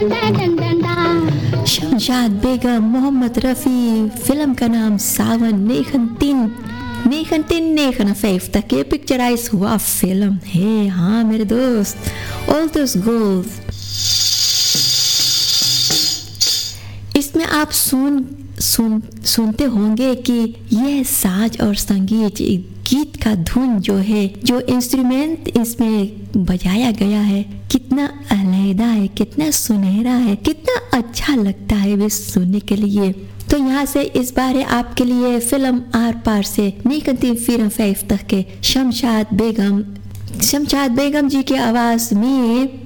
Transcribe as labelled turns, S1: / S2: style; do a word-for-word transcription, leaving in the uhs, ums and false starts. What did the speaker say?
S1: Shamshad Begum, Mohammad Rafi, film का नाम सावन, नैंतीन negenenvijftig ये पिक्चराइज हुआ फिल्म है। हाँ मेरे दोस्त, ऑल दोस गोल्स। इसमें आप सुन सुन सुनते होंगे कि यह साज और संगीत, गीत का धुन जो है, जो इंस्ट्रूमेंट इसमें बजाया गया है, कितना अलहदा है, कितना सुनहरा है, कितना अच्छा लगता है वे सुनने के लिए। तो यहाँ से इस बार आपके लिए फिल्म आर पार से नेकंती फिल्म फाइव तक के शमशाद बेगम शमशाद बेगम जी की आवाज में